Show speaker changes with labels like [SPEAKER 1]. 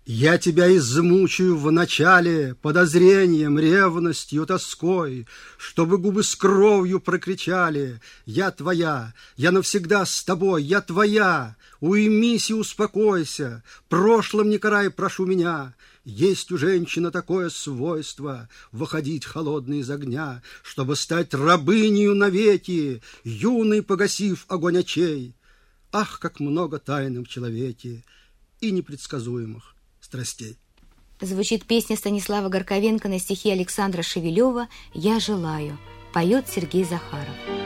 [SPEAKER 1] Я тебя измучаю вначале подозрением, ревностью, тоской, чтобы губы с кровью прокричали: я твоя, я навсегда с тобой, я твоя. Уймись и успокойся, прошлым не карай, прошу меня. Есть у женщины такое свойство — выходить холодной из огня, чтобы стать рабынею навеки, юной погасив огонь очей. Ах, как много тайн в человеке и непредсказуемых страстей.
[SPEAKER 2] Звучит песня Станислава Горковенко на стихи Александра Шевелева «Я желаю». Поет Сергей Захаров.